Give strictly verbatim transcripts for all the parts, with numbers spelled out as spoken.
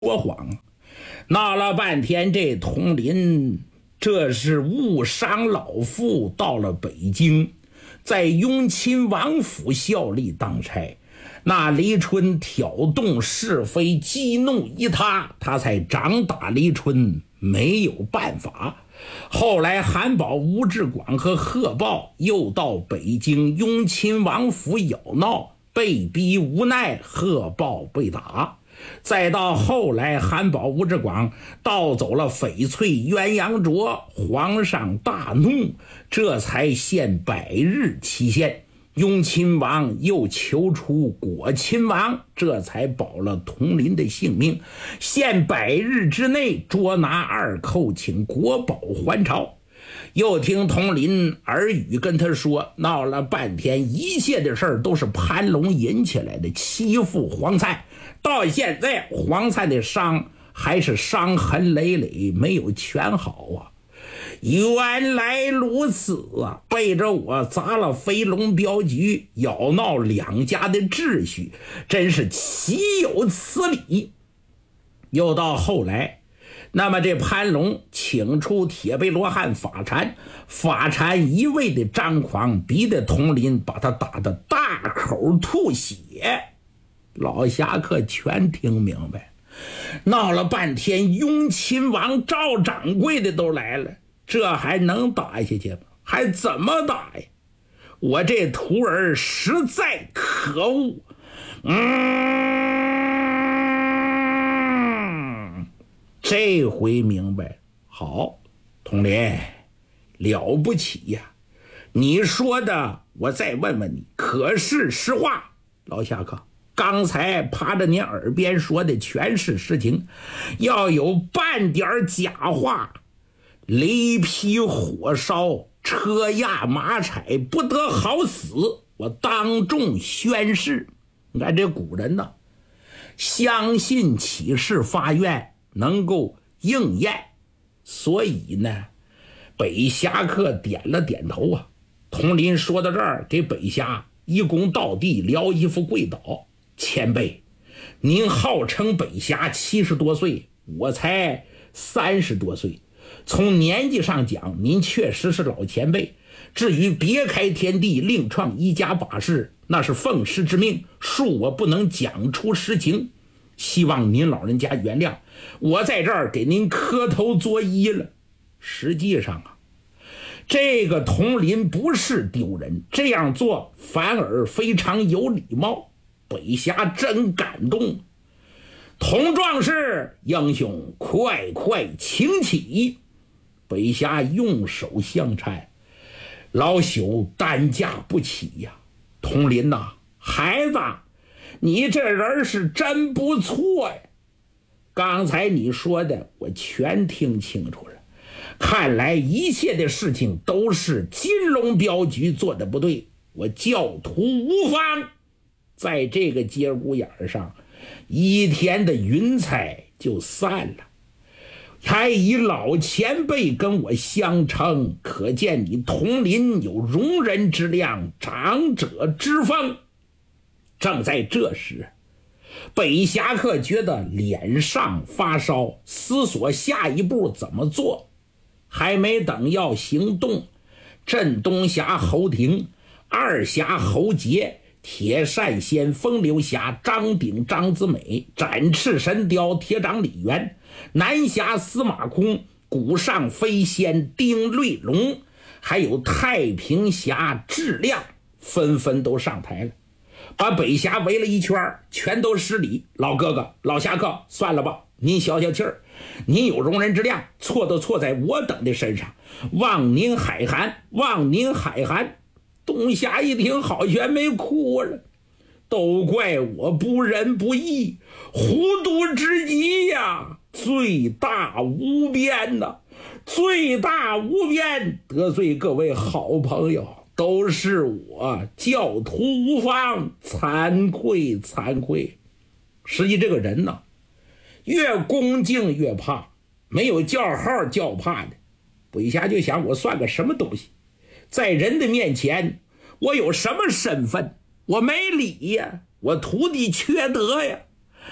说谎，闹了半天这统领这是误伤老父，到了北京，在雍亲王府效力当差。那黎春挑动是非，激怒于他，他才掌打黎春，没有办法。后来韩宝、吴志广和贺豹又到北京雍亲王府咬闹，被逼无奈，贺豹被打。再到后来韩宝、吴志广盗走了翡翠鸳鸯镯，皇上大怒，这才限百日期限。雍亲王又求出果亲王，这才保了统领的性命，限百日之内捉拿二寇，请国宝还朝。又听统领耳语跟他说，闹了半天一切的事儿都是潘龙引起来的，欺负黄灿，到现在黄灿的伤还是伤痕累累，没有全好啊。原来如此啊，背着我砸了飞龙镖局，咬闹两家的秩序，真是岂有此理。又到后来，那么这潘龙请出铁背罗汉法禅，法禅一味的张狂，逼得统领把他打得大口吐血。老侠客全听明白，闹了半天雍亲王赵掌柜的都来了，这还能打下去吗？还怎么打呀？我这徒儿实在可恶。嗯，这回明白。好，统领了不起呀！你说的我再问问你，可是实话？老侠客，刚才趴着你耳边说的全是实情，要有半点假话，雷劈火烧，车压马踩，不得好死，我当众宣誓。你看这古人呢，相信起誓发愿能够应验，所以呢北侠客点了点头啊。统领说到这儿，给北侠一躬到地，撩衣服跪倒。前辈，您号称北侠七十多岁，我才三十多岁，从年纪上讲您确实是老前辈，至于别开天地另创一家把式，那是奉师之命，恕我不能讲出实情，希望您老人家原谅，我在这儿给您磕头作揖了。实际上啊，这个统领不是丢人，这样做反而非常有礼貌。北侠真感动。童壮士，英雄快快请起。北侠用手相搀，老朽担架不起呀。统领呐、啊，孩子，你这人是真不错呀。刚才你说的我全听清楚了，看来一切的事情都是金龙镖局做的不对，我教徒无方。在这个节骨眼上，一天的云彩就散了，还以老前辈跟我相称，可见你统领有容人之量，长者之风。正在这时，北侠客觉得脸上发烧，思索下一步怎么做。还没等要行动，镇东侠侯廷、二侠侯杰、铁扇仙风流侠张鼎、张子美、展翅神雕铁掌李元、南侠司马空、古上飞仙丁瑞龙，还有太平侠质量，纷纷都上台了，把北侠围了一圈，全都施礼。老哥哥，老侠客，算了吧，您消消气儿，您有容人之量，错都错在我等的身上，望您海涵，望您海涵。东侠一听，好悬没哭了，都怪我不仁不义，糊涂之极呀，罪大无边呐，罪大无边，得罪各位好朋友，都是我教徒无方，惭愧惭愧。实际这个人呢，越恭敬越怕，没有叫号叫怕的。北侠就想，我算个什么东西，在人的面前我有什么身份？我没理呀，我徒弟缺德呀。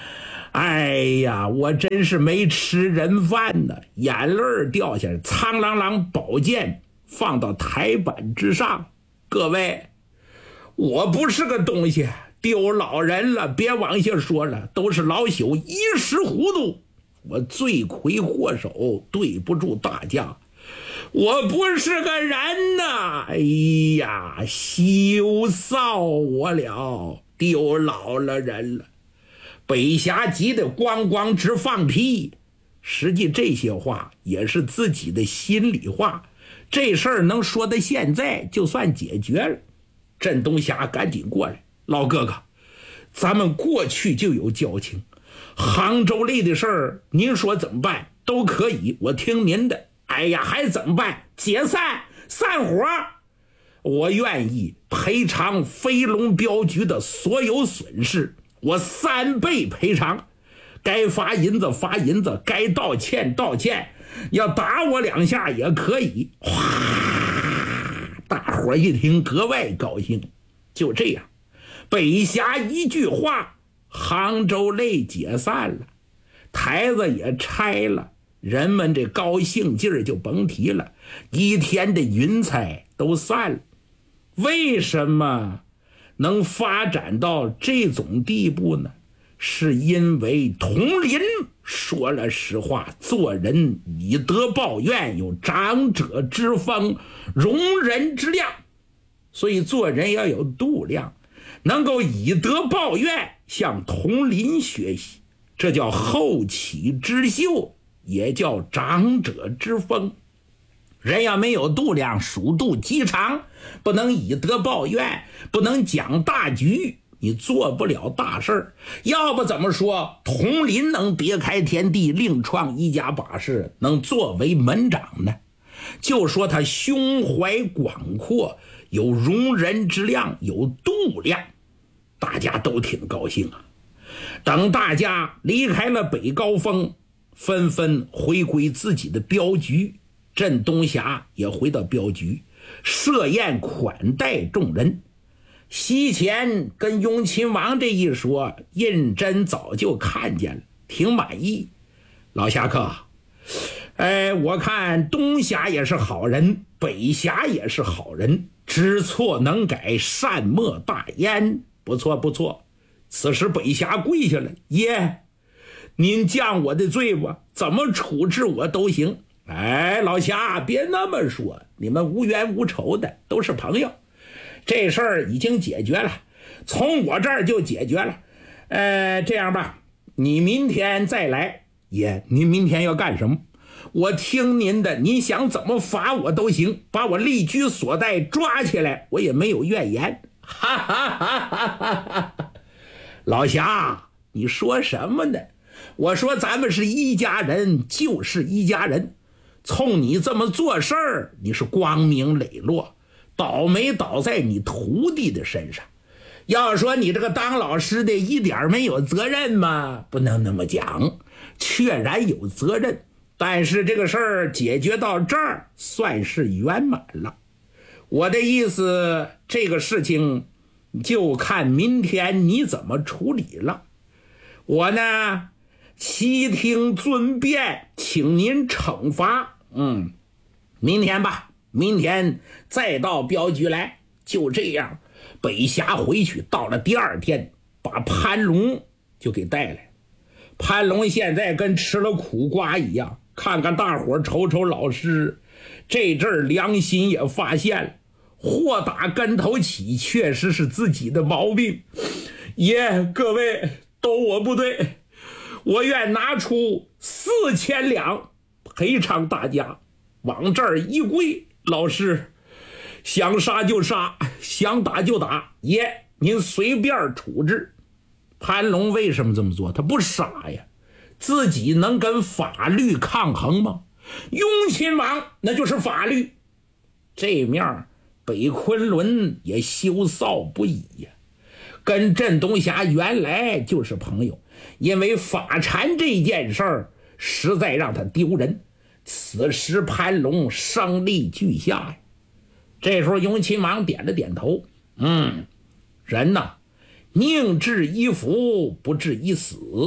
哎呀，我真是没吃人饭呢，眼泪掉下来，苍啷啷宝剑放到台板之上。各位，我不是个东西，丢老人了，别往下说了，都是老朽一时糊涂，我罪魁祸首，对不住大家，我不是个人呐！哎呀，羞臊我了，丢老了人了。北峡急得咣咣直放屁，实际这些话也是自己的心里话，这事儿能说到现在就算解决了。镇东霞赶紧过来，老哥哥，咱们过去就有交情，杭州类的事儿您说怎么办都可以，我听您的。哎呀，还怎么办？解散散伙，我愿意赔偿飞龙镖局的所有损失，我三倍赔偿，该罚银子罚银子，该道歉道歉，要打我两下也可以。哗，大伙一听格外高兴。就这样，北峡一句话，杭州类解散了，台子也拆了，人们这高兴劲儿就甭提了，一天的云彩都散了。为什么能发展到这种地步呢？是因为佟林说了实话，做人以德报怨，有长者之风，容人之量，所以做人要有度量，能够以德报怨，向佟林学习，这叫后起之秀，也叫长者之风。人要没有度量，鼠肚鸡肠，不能以德报怨，不能讲大局，你做不了大事儿。要不怎么说佟林能别开天地，另创一家把式，能作为门长呢？就说他胸怀广阔，有容人之量，有度量，大家都挺高兴啊。等大家离开了北高峰，纷纷回归自己的镖局，镇东霞也回到镖局，设宴款待众人。西前跟雍亲王这一说，胤禛早就看见了，挺满意。老侠客，哎，我看东峡也是好人，北峡也是好人，知错能改，善莫大焉，不错不错。此时北峡跪下了，耶，您降我的罪吧，怎么处置我都行。哎，老侠别那么说，你们无冤无仇的，都是朋友，这事儿已经解决了，从我这儿就解决了。呃，这样吧，你明天再来。爷，您明天要干什么？我听您的，您想怎么罚我都行，把我立居所带抓起来，我也没有怨言。哈哈哈哈哈哈！老侠，你说什么呢？我说咱们是一家人，就是一家人。冲你这么做事儿，你是光明磊落，倒霉倒在你徒弟的身上。要说你这个当老师的一点没有责任吗？不能那么讲，确然有责任，但是这个事儿解决到这儿算是圆满了。我的意思，这个事情就看明天你怎么处理了。我呢，悉听尊便，请您惩罚。嗯，明天吧，明天再到镖局来。就这样，北峡回去，到了第二天，把潘龙就给带来。潘龙现在跟吃了苦瓜一样，看看大伙瞅瞅老师，这阵儿良心也发现了，祸打跟头起，确实是自己的毛病。爷，各位都我不对，我愿拿出四千两赔偿大家。往这儿一跪，老师想杀就杀，想打就打，爷您随便处置。潘龙为什么这么做？他不傻呀，自己能跟法律抗衡吗？雍亲王那就是法律。这面北昆仑也羞臊不已呀，跟镇东霞原来就是朋友，因为法禅这件事儿实在让他丢人。此时潘龙声泪俱下呀。这时候雍亲王点了点头，嗯，人呐，宁致一夫不致一死，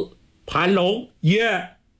盘龙爷。